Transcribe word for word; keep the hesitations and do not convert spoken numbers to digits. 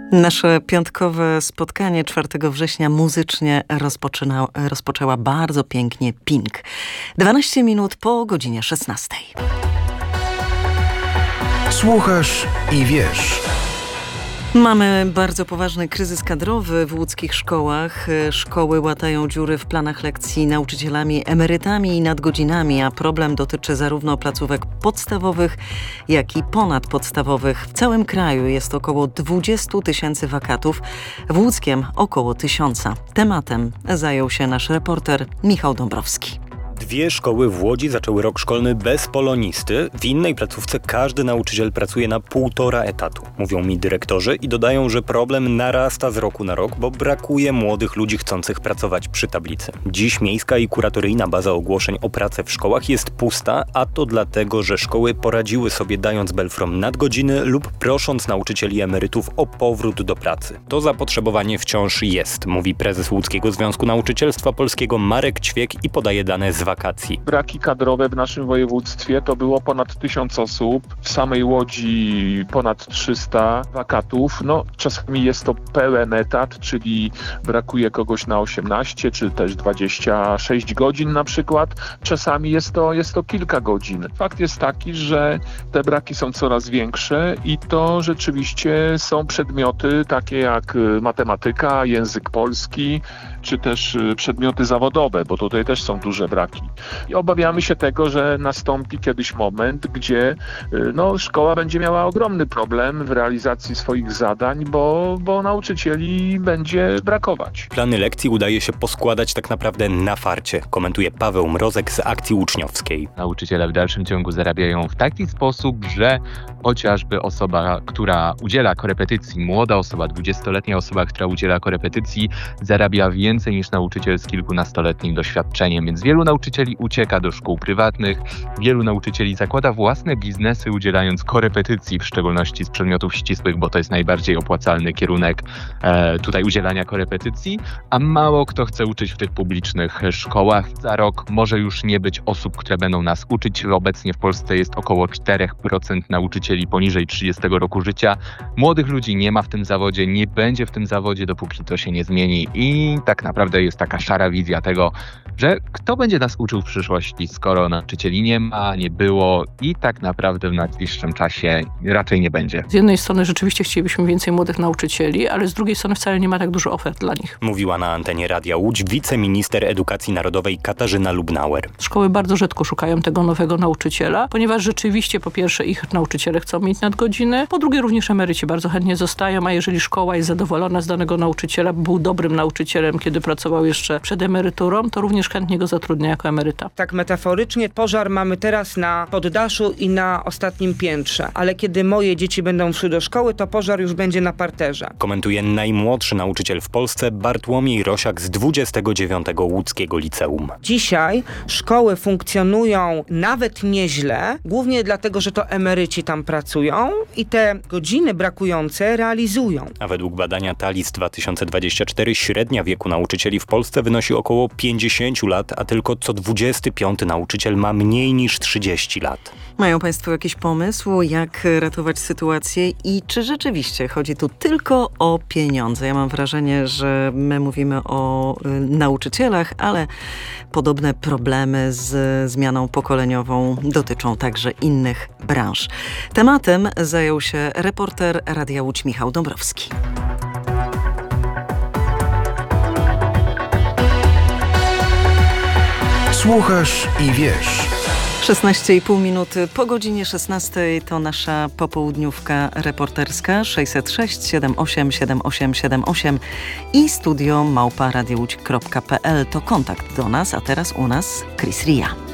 Nasze piątkowe spotkanie czwartego września muzycznie rozpoczyna, rozpoczęła bardzo pięknie Pink. dwanaście minut po godzinie szesnastej. Słuchasz i wiesz. Mamy bardzo poważny kryzys kadrowy w łódzkich szkołach. Szkoły łatają dziury w planach lekcji nauczycielami, emerytami i nadgodzinami, a problem dotyczy zarówno placówek podstawowych, jak i ponadpodstawowych. W całym kraju jest około dwadzieścia tysięcy wakatów, w Łódzkiem około tysiąca. Tematem zajął się nasz reporter Michał Dąbrowski. Dwie szkoły w Łodzi zaczęły rok szkolny bez polonisty. W innej placówce każdy nauczyciel pracuje na półtora etatu, mówią mi dyrektorzy i dodają, że problem narasta z roku na rok, bo brakuje młodych ludzi chcących pracować przy tablicy. Dziś miejska i kuratoryjna baza ogłoszeń o pracę w szkołach jest pusta, a to dlatego, że szkoły poradziły sobie dając belfrom nadgodziny lub prosząc nauczycieli emerytów o powrót do pracy. To zapotrzebowanie wciąż jest, mówi prezes Łódzkiego Związku Nauczycielstwa Polskiego Marek Ćwiek i podaje dane z wakacji. Braki kadrowe w naszym województwie to było ponad tysiąc osób, w samej Łodzi ponad trzysta wakatów. No, czasami jest to pełen etat, czyli brakuje kogoś na osiemnaście czy też dwadzieścia sześć godzin na przykład. Czasami jest to, jest to kilka godzin. Fakt jest taki, że te braki są coraz większe i to rzeczywiście są przedmioty takie jak matematyka, język polski, czy też przedmioty zawodowe, bo tutaj też są duże braki. I obawiamy się tego, że nastąpi kiedyś moment, gdzie no, szkoła będzie miała ogromny problem w realizacji swoich zadań, bo, bo nauczycieli będzie brakować. Plany lekcji udaje się poskładać tak naprawdę na farcie, komentuje Paweł Mrozek z Akcji Uczniowskiej. Nauczyciele w dalszym ciągu zarabiają w taki sposób, że chociażby osoba, która udziela korepetycji, młoda osoba, dwudziestoletnia osoba, która udziela korepetycji, zarabia więcej niż nauczyciel z kilkunastoletnim doświadczeniem, więc wielu nauczycieli ucieka do szkół prywatnych, wielu nauczycieli zakłada własne biznesy, udzielając korepetycji, w szczególności z przedmiotów ścisłych, bo to jest najbardziej opłacalny kierunek e, tutaj udzielania korepetycji, a mało kto chce uczyć w tych publicznych szkołach. Za rok może już nie być osób, które będą nas uczyć. Obecnie w Polsce jest około cztery procent nauczycieli poniżej trzydziestego roku życia. Młodych ludzi nie ma w tym zawodzie, nie będzie w tym zawodzie, dopóki to się nie zmieni i tak naprawdę jest taka szara wizja tego, że kto będzie nas uczył w przyszłości, skoro nauczycieli nie ma, nie było i tak naprawdę w najbliższym czasie raczej nie będzie. Z jednej strony rzeczywiście chcielibyśmy więcej młodych nauczycieli, ale z drugiej strony wcale nie ma tak dużo ofert dla nich. Mówiła na antenie Radia Łódź wiceminister edukacji narodowej Katarzyna Lubnauer. Szkoły bardzo rzadko szukają tego nowego nauczyciela, ponieważ rzeczywiście po pierwsze ich nauczyciele chcą mieć nadgodziny, po drugie również emeryci bardzo chętnie zostają, a jeżeli szkoła jest zadowolona z danego nauczyciela, był dobrym nauczycielem, kiedy pracował jeszcze przed emeryturą, to również chętnie go zatrudnia jako emeryta. Tak metaforycznie, pożar mamy teraz na poddaszu i na ostatnim piętrze, ale kiedy moje dzieci będą szły do szkoły, to pożar już będzie na parterze. Komentuje najmłodszy nauczyciel w Polsce Bartłomiej Rosiak z dwudziestego dziewiątego Łódzkiego Liceum. Dzisiaj szkoły funkcjonują nawet nieźle, głównie dlatego, że to emeryci tam pracują i te godziny brakujące realizują. A według badania Talis dwa tysiące dwudziestego czwartego średnia wieku nauczycieli w Polsce wynosi około pięćdziesiąt lat, a tylko co dwudziesty piąty nauczyciel ma mniej niż trzydzieści lat. Mają Państwo jakiś pomysł, jak ratować sytuację i czy rzeczywiście chodzi tu tylko o pieniądze? Ja mam wrażenie, że my mówimy o y, nauczycielach, ale podobne problemy z zmianą pokoleniową dotyczą także innych branż. Tematem zajął się reporter Radia Łódź Michał Dąbrowski. Słuchasz i wiesz. szesnaście i pół minuty po godzinie szesnastej to nasza popołudniówka reporterska sześćset sześć siedem osiem siedem osiem siedem osiem i studio małpa radio łódź kropka p l to kontakt do nas, a teraz u nas Chris Ria.